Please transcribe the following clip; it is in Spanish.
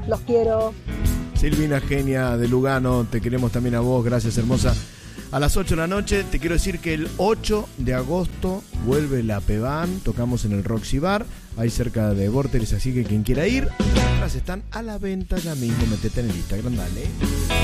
los quiero. Silvina, genia de Lugano, te queremos también a vos, gracias hermosa. A las 8 de la noche, te quiero decir que el 8 de agosto vuelve la Peban, tocamos en el Roxy Bar, ahí cerca de Vorterix, así que quien quiera ir, las están a la venta ya mismo, metete en el Instagram, dale.